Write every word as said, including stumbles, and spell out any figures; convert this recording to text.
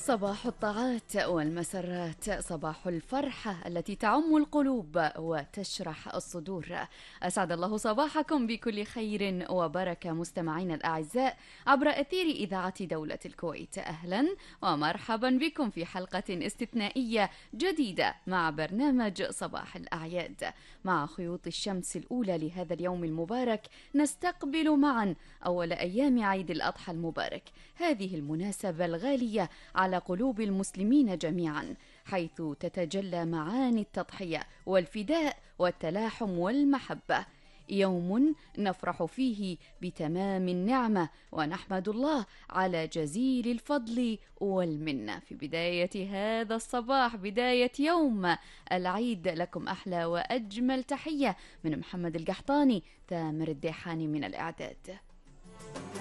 صباح الطاعات والمسرات، صباح الفرحة التي تعم القلوب وتشرح الصدور. أسعد الله صباحكم بكل خير وبركة مستمعين الأعزاء عبر أثير إذاعة دولة الكويت. أهلا ومرحبا بكم في حلقة استثنائية جديدة مع برنامج صباح الأعياد. مع خيوط الشمس الأولى لهذا اليوم المبارك نستقبل معا أول أيام عيد الأضحى المبارك، هذه المناسبة الغالية على قلوب المسلمين جميعا، حيث تتجلى معاني التضحية والفداء والتلاحم والمحبة. يوم نفرح فيه بتمام النعمة ونحمد الله على جزيل الفضل والمنة. في بداية هذا الصباح، بداية يوم العيد، لكم أحلى وأجمل تحية من محمد القحطاني، تامر الديحاني من الإعداد.